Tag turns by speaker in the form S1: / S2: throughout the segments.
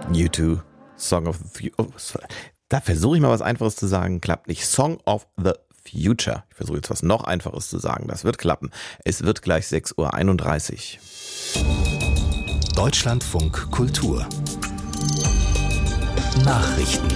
S1: U2, Song of the Future. Da versuche ich mal was Einfaches zu sagen, klappt nicht. Song of the Future. Ich versuche jetzt was noch Einfaches zu sagen, das wird klappen. Es wird gleich 6:31 Uhr.
S2: Deutschlandfunk Kultur Nachrichten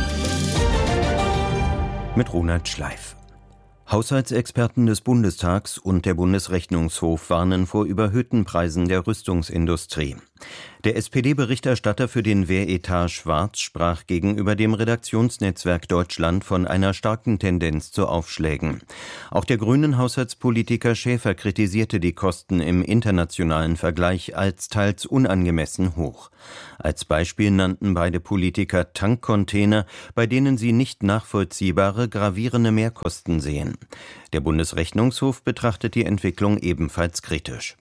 S3: mit Ronald Schleif. Haushaltsexperten des Bundestags und der Bundesrechnungshof warnen vor überhöhten Preisen der Rüstungsindustrie. Der SPD-Berichterstatter für den Wehretat Schwarz sprach gegenüber dem Redaktionsnetzwerk Deutschland von einer starken Tendenz zu Aufschlägen. Auch der grünen Haushaltspolitiker Schäfer kritisierte die Kosten im internationalen Vergleich als teils unangemessen hoch. Als Beispiel nannten beide Politiker Tankcontainer, bei denen sie nicht nachvollziehbare, gravierende Mehrkosten sehen. Der Bundesrechnungshof betrachtet die Entwicklung ebenfalls kritisch.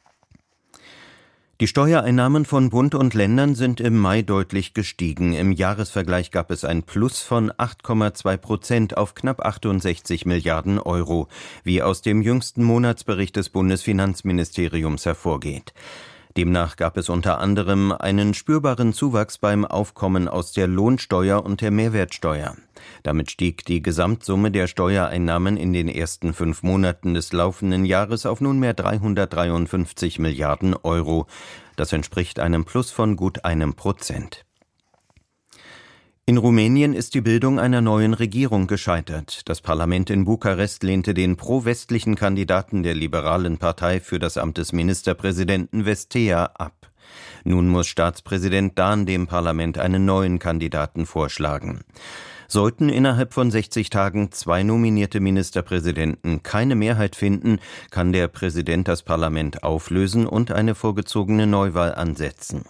S3: Die Steuereinnahmen von Bund und Ländern sind im Mai deutlich gestiegen. Im Jahresvergleich gab es ein Plus von 8,2% auf knapp 68 Milliarden Euro, wie aus dem jüngsten Monatsbericht des Bundesfinanzministeriums hervorgeht. Demnach gab es unter anderem einen spürbaren Zuwachs beim Aufkommen aus der Lohnsteuer und der Mehrwertsteuer. Damit stieg die Gesamtsumme der Steuereinnahmen in den ersten 5 Monaten des laufenden Jahres auf nunmehr 353 Milliarden Euro. Das entspricht einem Plus von gut 1%. In Rumänien ist die Bildung einer neuen Regierung gescheitert. Das Parlament in Bukarest lehnte den pro-westlichen Kandidaten der liberalen Partei für das Amt des Ministerpräsidenten Vestea ab. Nun muss Staatspräsident Dahn dem Parlament einen neuen Kandidaten vorschlagen. Sollten innerhalb von 60 Tagen 2 nominierte Ministerpräsidenten keine Mehrheit finden, kann der Präsident das Parlament auflösen und eine vorgezogene Neuwahl ansetzen.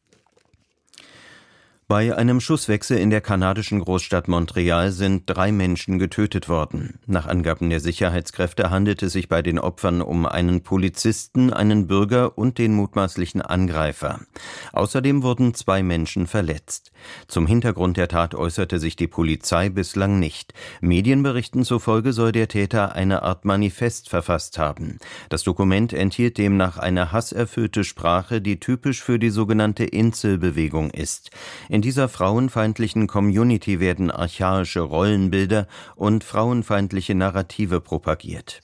S3: Bei einem Schusswechsel in der kanadischen Großstadt Montreal sind 3 Menschen getötet worden. Nach Angaben der Sicherheitskräfte handelt es sich bei den Opfern um einen Polizisten, einen Bürger und den mutmaßlichen Angreifer. Außerdem wurden 2 Menschen verletzt. Zum Hintergrund der Tat äußerte sich die Polizei bislang nicht. Medienberichten zufolge soll der Täter eine Art Manifest verfasst haben. Das Dokument enthielt demnach eine hasserfüllte Sprache, die typisch für die sogenannte Incel-Bewegung ist. In dieser frauenfeindlichen Community werden archaische Rollenbilder und frauenfeindliche Narrative propagiert.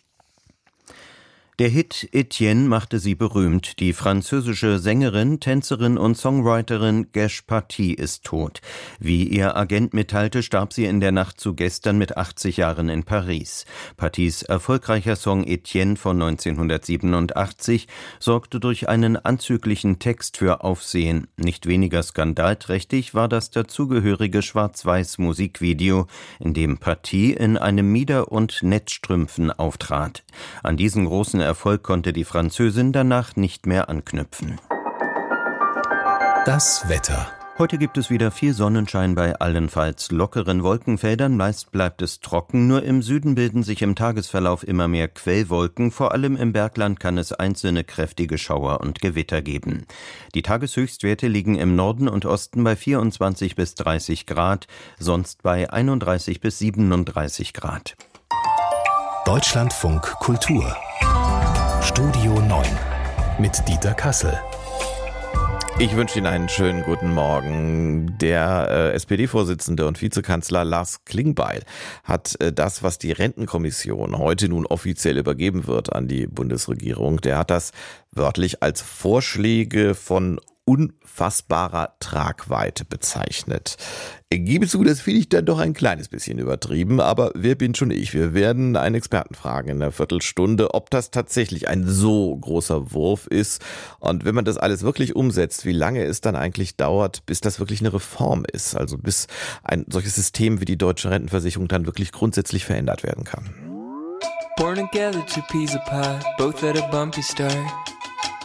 S3: Der Hit Etienne machte sie berühmt. Die französische Sängerin, Tänzerin und Songwriterin Gesh Paty ist tot. Wie ihr Agent mitteilte, starb sie in der Nacht zu gestern mit 80 Jahren in Paris. Patys erfolgreicher Song Etienne von 1987 sorgte durch einen anzüglichen Text für Aufsehen. Nicht weniger skandalträchtig war das dazugehörige Schwarz-Weiß-Musikvideo, in dem Paty in einem Mieder und Netzstrümpfen auftrat. An diesen großen Erfolg konnte die Französin danach nicht mehr anknüpfen.
S2: Das Wetter.
S3: Heute gibt es wieder viel Sonnenschein bei allenfalls lockeren Wolkenfeldern. Meist bleibt es trocken, nur im Süden bilden sich im Tagesverlauf immer mehr Quellwolken. Vor allem im Bergland kann es einzelne kräftige Schauer und Gewitter geben. Die Tageshöchstwerte liegen im Norden und Osten bei 24 bis 30 Grad, sonst bei 31 bis 37 Grad.
S2: Deutschlandfunk Kultur Studio 9 mit Dieter Kassel.
S1: Ich wünsche Ihnen einen schönen guten Morgen. Der SPD-Vorsitzende und Vizekanzler Lars Klingbeil hat das, was die Rentenkommission heute nun offiziell übergeben wird an die Bundesregierung, der hat das wörtlich als Vorschläge von unfassbarer Tragweite bezeichnet. Ich gebe zu, das finde ich dann doch ein kleines bisschen übertrieben, aber wer bin schon ich? Wir werden einen Experten fragen in einer Viertelstunde, ob das tatsächlich ein so großer Wurf ist und wenn man das alles wirklich umsetzt, wie lange es dann eigentlich dauert, bis das wirklich eine Reform ist, also bis ein solches System wie die deutsche Rentenversicherung dann wirklich grundsätzlich verändert werden kann.
S4: Born together, 2 peas a pie, both at a bumpy start.